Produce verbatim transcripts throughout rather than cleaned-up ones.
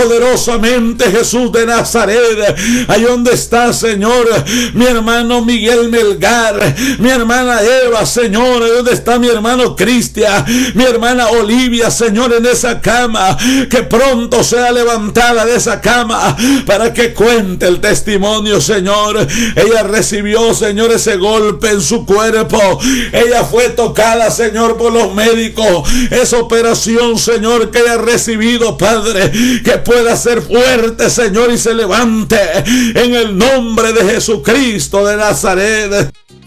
poderosamente, Jesús de Nazaret. Ahí donde está, Señor, mi hermano Miguel Melgar, mi hermana Eva, Señor, ahí donde está mi hermano Cristian, mi hermana Olivia, Señor, en esa cama, que pronto sea levantada de esa cama para que cuente el testimonio, Señor. Ella recibió, Señor, ese golpe en su cuerpo. Ella fue tocada, Señor, por los médicos. Esa operación, Señor, que ella ha recibido, Padre, que pueda ser fuerte, Señor, y se levante en el nombre de Jesucristo de Nazaret.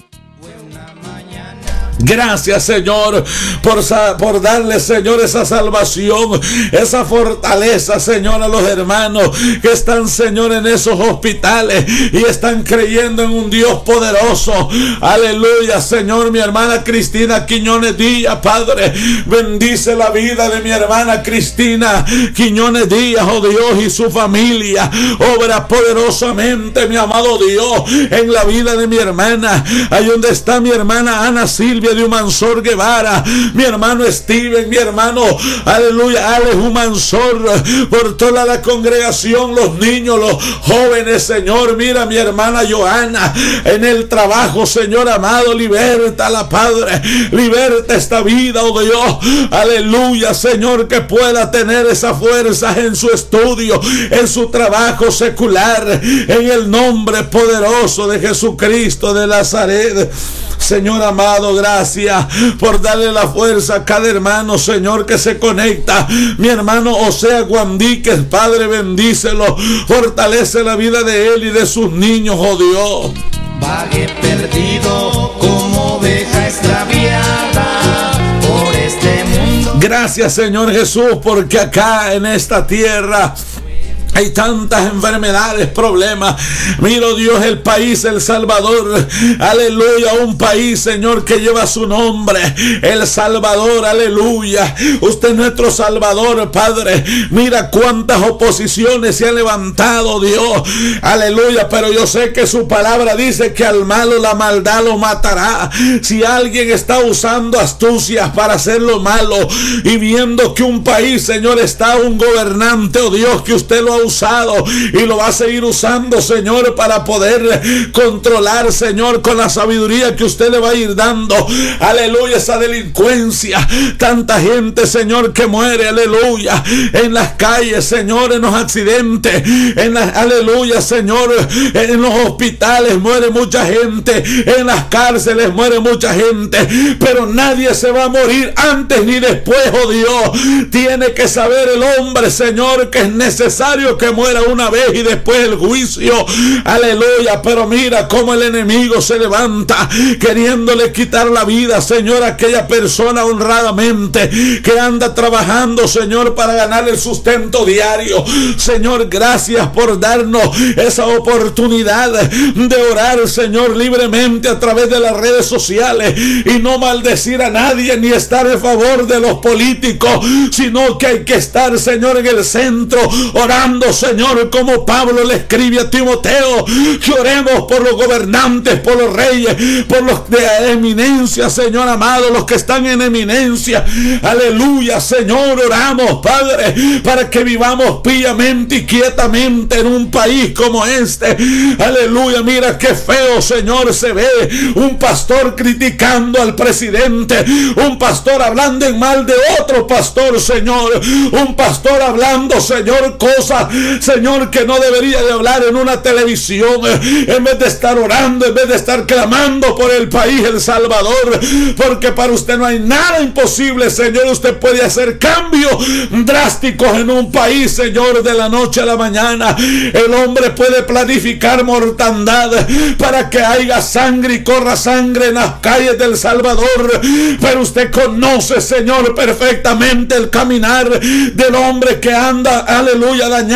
Gracias, Señor, por, por darle, Señor, esa salvación, esa fortaleza, Señor, a los hermanos que están, Señor, en esos hospitales y están creyendo en un Dios poderoso. Aleluya, Señor. Mi hermana Cristina Quiñones Díaz, Padre, bendice la vida de mi hermana Cristina Quiñones Díaz, oh Dios, y su familia. Obra poderosamente, mi amado Dios, en la vida de mi hermana. Ahí donde está mi hermana Ana Silvia de Humansor Guevara, mi hermano Steven, mi hermano, aleluya, Alex Humansor, por toda la congregación, los niños, los jóvenes, Señor. Mira, mi hermana Joana en el trabajo, Señor amado, liberta la Padre, liberta esta vida, oh Dios, aleluya, Señor, que pueda tener esa fuerza en su estudio, en su trabajo secular, en el nombre poderoso de Jesucristo de Nazaret. Señor amado, gracias por darle la fuerza a cada hermano, Señor, que se conecta. Mi hermano Osea Guandíquez, Padre, bendícelo, fortalece la vida de él y de sus niños, oh Dios. Vague perdido como oveja extraviada por este mundo. Gracias, Señor Jesús, porque acá en esta tierra hay tantas enfermedades, problemas. Miro, Dios, el país, El Salvador, aleluya, un país, Señor, que lleva su nombre, El Salvador, aleluya. Usted es nuestro Salvador, Padre. Mira cuántas oposiciones se han levantado, Dios, aleluya, pero yo sé que su palabra dice que al malo la maldad lo matará. Si alguien está usando astucias para hacer lo malo y viendo que un país, Señor, está un gobernante, oh Dios, que usted lo ha usado y lo va a seguir usando, Señor, para poder controlar, Señor, con la sabiduría que usted le va a ir dando, aleluya, esa delincuencia, tanta gente, Señor, que muere, aleluya, en las calles, Señor, en los accidentes, en las, aleluya, Señor, en los hospitales muere mucha gente, en las cárceles muere mucha gente, pero nadie se va a morir antes ni después, oh Dios. Tiene que saber el hombre, Señor, que es necesario que muera una vez y después el juicio, aleluya. Pero mira cómo el enemigo se levanta queriéndole quitar la vida, Señor, a aquella persona honradamente que anda trabajando, Señor, para ganar el sustento diario. Señor, gracias por darnos esa oportunidad de orar, Señor, libremente a través de las redes sociales y no maldecir a nadie ni estar en favor de los políticos, sino que hay que estar, Señor, en el centro orando, Señor, como Pablo le escribe a Timoteo, que oremos por los gobernantes, por los reyes, por los de eminencia, Señor amado, los que están en eminencia, aleluya, Señor, oramos, Padre, para que vivamos piamente y quietamente en un país como este, aleluya. Mira qué feo, Señor, se ve un pastor criticando al presidente, un pastor hablando en mal de otro pastor, Señor, un pastor hablando, Señor, cosas, Señor, que no debería de hablar en una televisión, en vez de estar orando, en vez de estar clamando por el país, El Salvador, porque para usted no hay nada imposible, Señor. Usted puede hacer cambios drásticos en un país, Señor, de la noche a la mañana. El hombre puede planificar mortandad para que haya sangre y corra sangre en las calles del Salvador, pero usted conoce, Señor, perfectamente el caminar del hombre que anda, aleluya, dañado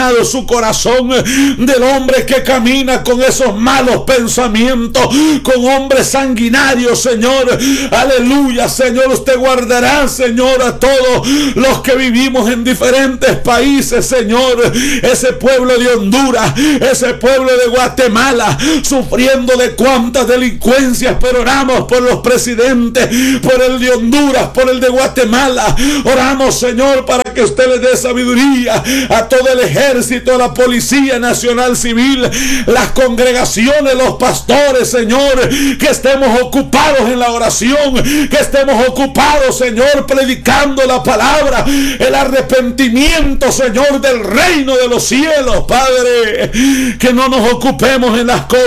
llenado su corazón del hombre que camina con esos malos pensamientos, con hombres sanguinarios, Señor. Aleluya, Señor. Usted guardará, Señor, a todos los que vivimos en diferentes países, Señor. Ese pueblo de Honduras, ese pueblo de Guatemala, sufriendo de cuantas delincuencias, pero oramos por los presidentes, por el de Honduras, por el de Guatemala. Oramos, Señor, para que usted le dé sabiduría a todo el ejército, a la Policía Nacional Civil, las congregaciones, los pastores, Señor, que estemos ocupados en la oración, que estemos ocupados, Señor, predicando la palabra, el arrepentimiento, Señor, del reino de los cielos, Padre, que no nos ocupemos en las cosas